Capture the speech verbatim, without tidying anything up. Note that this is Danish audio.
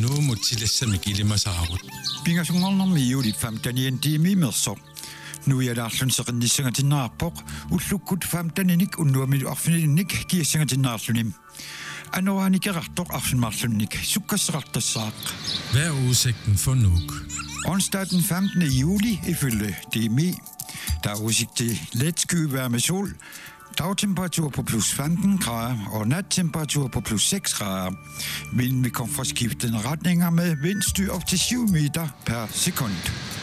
No mutilessa mikilima saarut. Pingasungarnermi iuli femtani tiimi merso. Nu er der slunserennissinga til narpok. Utlukkut femtaninik unnuami arfininik kiessinga til narsunim. Anoanik erartor arfinmarsunik. Sukkasrartassaaq. Hvad er udsigten for Nuuk? Onsdag den femtende juli ifølge D M I. Der er udsigt til let skyvejr med sol. Dagtemperatur på plus femten grader og nattemperatur på plus seks grader. Vinden vil komme fra skiftende retninger med vindstyr op til syv meter per sekund.